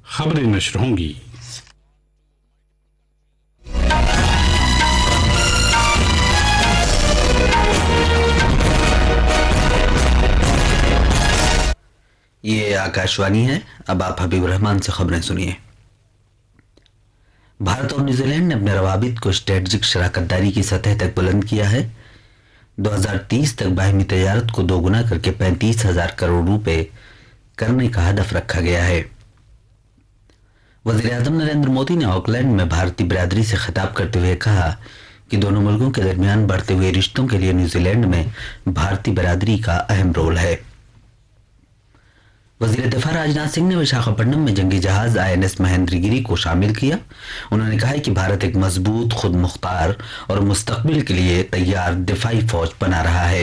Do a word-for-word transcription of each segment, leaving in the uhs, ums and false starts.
खबरें नश्र होंगी। ये आकाशवाणी है। अब आप हबीब रहमान से खबरें सुनिए। भारत और न्यूजीलैंड ने अपने रवाबित को स्ट्रेटजिक शराकतदारी की सतह तक बुलंद किया है। दो हज़ार तीस तक बाहिमी तजारत को दोगुना करके पैंतीस हजार करोड़ रुपए करने का हदफ रखा गया है। वजीर आजम नरेंद्र मोदी ने ऑकलैंड में भारतीय बिरादरी से खिताब करते हुए कहा कि दोनों मुल्कों के दरमियान बढ़ते हुए रिश्तों के लिए न्यूजीलैंड में भारतीय बिरादरी का अहम रोल है। वजीर दिफा राजनाथ सिंह ने विशाखापट्टनम में जंगी जहाज आई एन एस महेंद्रगिरी को शामिल किया। उन्होंने कहा कि भारत एक मजबूत, खुद मुख्तार और मुस्तकबिल के लिए तैयार दिफाई फौज बना रहा है।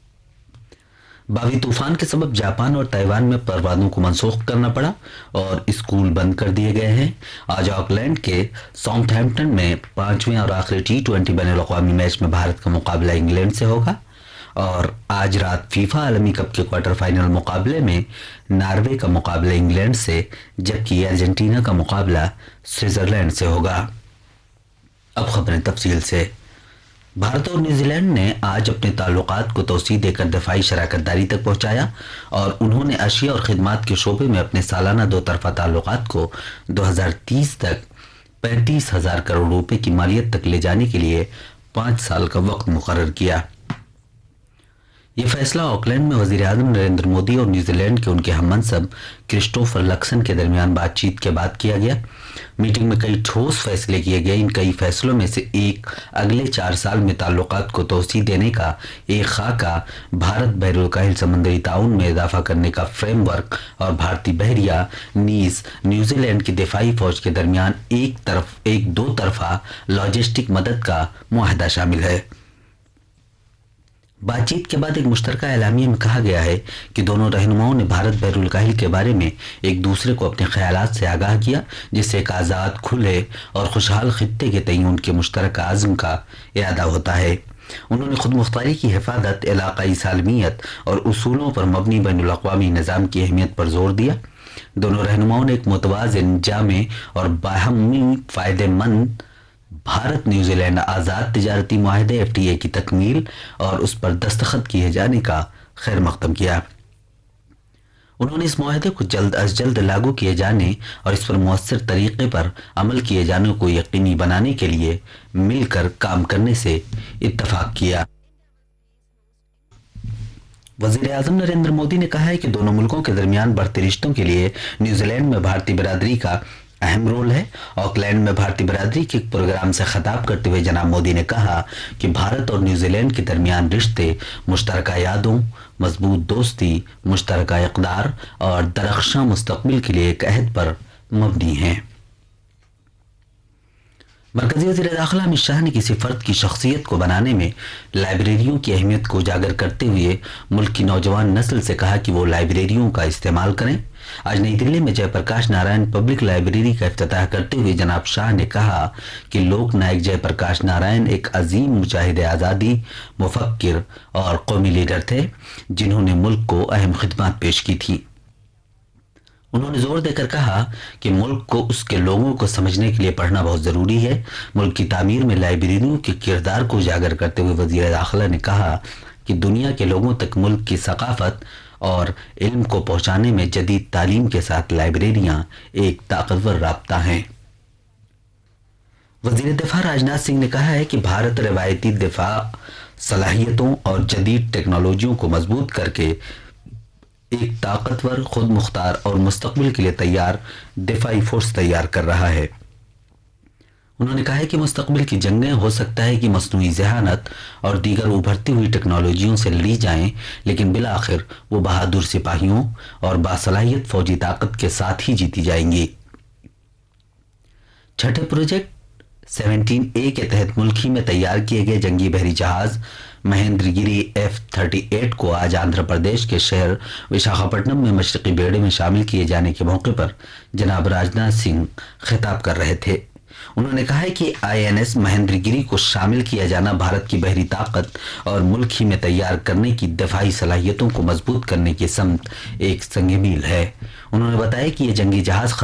बावी तूफान के सबब जापान और ताइवान में परवानों को मंसूख करना पड़ा और स्कूल बंद कर दिए गए हैं। आज ऑकलैंड के साउथहैम्पटन में पांचवें और आखिरी टी ट्वेंटी बैनुल अक़वामी मैच में भारत का मुकाबला इंग्लैंड से होगा और आज रात फीफा आलमी कप के क्वार्टर फाइनल मुकाबले में नॉर्वे का मुकाबला इंग्लैंड से जबकि अर्जेंटीना का मुकाबला स्विट्जरलैंड से होगा। अब खबरें तफसील से। भारत और न्यूजीलैंड ने आज अपने ताल्लुकात को तोसी देकर दफाई शराकतदारी तक पहुंचाया और उन्होंने अशिया और खिदमात के शोबे में अपने सालाना दो तरफा ताल्लुकात को दो हज़ार तीस तक पैंतीस हजार करोड़ रुपए की मालियत तक ले जाने के लिए पांच साल का वक्त मुकर्रर किया। ये फैसला ऑकलैंड में वजीर आजम नरेंद्र मोदी और न्यूजीलैंड के उनके हममनसब क्रिस्टोफर लक्सन के दरमियान बातचीत के बाद किया गया। मीटिंग में कई ठोस फैसले किए गए। इन कई फैसलों में से एक अगले चार साल में ताल्लुकात को तोसी देने का एक खाका, भारत बहरुल समंदरी ताउन में इजाफा करने का फ्रेमवर्क और भारतीय बहरिया नीज न्यूजीलैंड की दिफाई फौज के दरमियान एक तरफ एक दो तरफा लॉजिस्टिक मदद का मुआहदा शामिल है। बातचीत के बाद एक मुश्तरका एलामिया में कहा गया है कि दोनों रहनुमाओं ने भारत बहरुल काहिल के बारे में एक दूसरे को अपने ख्यालात से आगाह किया, जिससे एक आज़ाद, खुले और खुशहाल खित्ते के तय्युन उनके मुश्तरका आज़म का इरादा होता है। उन्होंने खुद मुख्तारी की हिफाजत, इलाकाई सालमियत और उसूलों पर मबनी बैनुल अक़वामी निज़ाम की अहमियत पर जोर दिया। दोनों रहनुमाओं ने एक मुतवाज़िन, जामे और बाहमी फ़ायदेमंद Bharat New Zealand Azad तिजारती मुआहदे F T A की तकमील और उस पर दस्तखत किए जाने का खैर मकदम किया। उन्होंने इस मुआहदे को जल्द अज जल्द लागू किए जाने और इस पर मुअस्सर तरीके पर अमल किए जाने को यकीनी बनाने के लिए मिलकर काम करने से इत्तफाक किया। वजीर आजम नरेंद्र मोदी ने कहा है कि दोनों मुल्कों के दरमियान बढ़ते रिश्तों के लिए न्यूजीलैंड में भारतीय बिरादरी का अहम रोल है। ऑकलैंड में भारतीय बिरादरी के एक प्रोग्राम से खिताब करते हुए जनाब मोदी ने कहा कि भारत और न्यूजीलैंड के दरमियान रिश्ते मुश्तरका यादों, मजबूत दोस्ती, मुश्तरका इक़दार और दरख्शां मुस्तक़बिल के लिए एक अहद पर मबनी हैं। मरकजी वज़ीर दाखिला अमित शाह ने किसी फर्द की शख्सियत को बनाने में लाइब्रेरियों की अहमियत को उजागर करते हुए मुल्क की नौजवान नस्ल से कहा कि वो लाइब्रेरियों का इस्तेमाल करें। आज नई दिल्ली में जयप्रकाश नारायण पब्लिक लाइब्रेरी का इफ्तिताह करते हुए जनाब शाह ने कहा कि लोक नायक जयप्रकाश नारायण एक अजीम मुजाहिद आज़ादी, मुफक्किर और कौमी लीडर थे जिन्होंने मुल्क को अहम खिदमत पेश की थी। उन्होंने जोर देकर कहा कि मुल्क को उसके लोगों को समझने के लिए पढ़ना बहुत जरूरी है। मुल्क की तामीर में लाइब्रेरियों के किरदार को उजागर करते हुए वजीर दाखिला ने कहा कि दुनिया के लोगों तक मुल्क की सकाफत और इल्म को पहुंचाने में जदीद तालीम के साथ लाइब्रेरियां एक ताकतवर राब्ता हैं। वजीर दिफा राजनाथ सिंह ने कहा है कि भारत रवायती दिफा सलाहियतों और जदीद टेक्नोलॉजियों को मजबूत करके एक ताकतवर, खुद मुख्तार और मुस्तकबिल के लिए तैयार दिफाई फोर्स तैयार कर रहा है। उन्होंने कहा है कि मुस्तकबिल की जंगें हो सकता है कि मसनूई ज़हानत और दीगर उभरती हुई टेक्नोलॉजियों से लड़ी जाएं, लेकिन बिलाखिर वो बहादुर सिपाहियों और बासलाहियत फौजी ताकत के साथ ही जीती जाएंगी। छठे प्रोजेक्ट सत्रह ए के तहत मुल्क ही में तैयार किए गए जंगी बहरी जहाज महेंद्रगिरी एफ अड़तीस को आज आंध्र प्रदेश के शहर विशाखापट्टनम में मशरकी बेड़े में शामिल किए जाने के मौके पर जनाब राजनाथ सिंह खिताब कर रहे थे। उन्होंने कहा है कि आई एन एस महेंद्रगिरी को शामिल किया जाना भारत की बहरी ताकत और मुल्क ही में तैयार करने की दफाई सलाहियतों को मजबूत करने की समत एक संग मील है। उन्होंने बताया कि यह जंगी जहाज